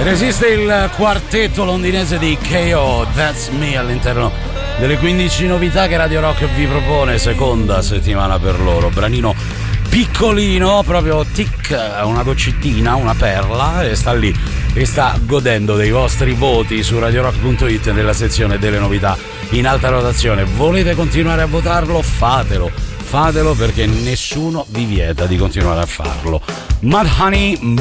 Resiste il quartetto londinese di KO, That's Me, all'interno delle 15 novità che Radio Rock vi propone, seconda settimana per loro. Branino piccolino, proprio tic, una goccettina, una perla, e sta lì e sta godendo dei vostri voti su radiorock.it nella sezione delle novità in alta rotazione. Volete continuare a votarlo? Fatelo perché nessuno vi vieta di continuare a farlo. Mudhoney